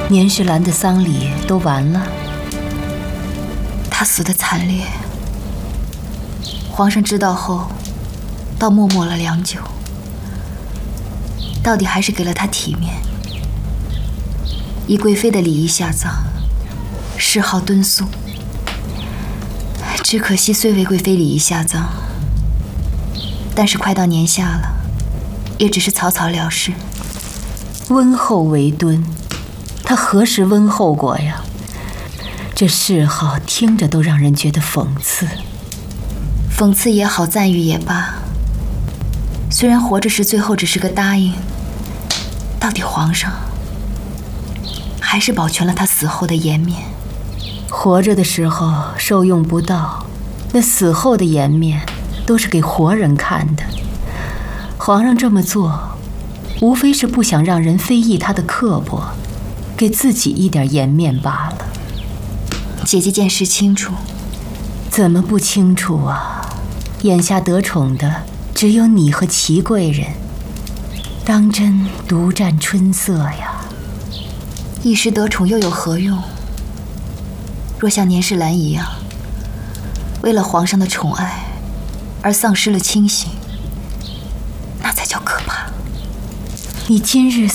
年世兰的丧礼都完了，她死得惨烈。皇上知道后，倒默默了良久，到底还是给了她体面，以贵妃的礼仪下葬，谥号敦肃。只可惜虽为贵妃礼仪下葬，但是快到年下了，也只是草草了事。温厚为敦，他何时温厚过呀？这谥号听着都让人觉得讽刺。讽刺也好，赞誉也罢，虽然活着时最后只是个答应，到底皇上还是保全了他死后的颜面。活着的时候受用不到，那死后的颜面都是给活人看的。皇上这么做，无非是不想让人非议他的刻薄，给自己一点颜面罢了。姐姐见识清楚。怎么不清楚啊？眼下得宠的只有你和齐贵人，当真独占春色呀。一时得宠又有何用？若像年世兰一样，为了皇上的宠爱而丧失了清醒，那才叫可怕。你今日